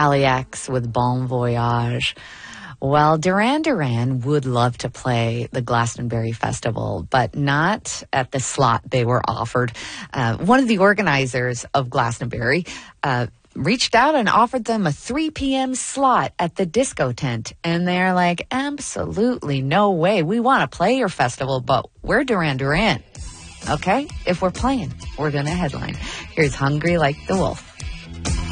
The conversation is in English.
Ali-X with Bon Voyage. Well, Duran Duran would love to play the Glastonbury Festival, but not at the slot they were offered. One of the organizers of Glastonbury reached out and offered them a 3 p.m. slot at the disco tent. And they're like, absolutely no way. We want to play your festival, but we're Duran Duran. Okay? If we're playing, we're going to headline. Here's Hungry Like the Wolf.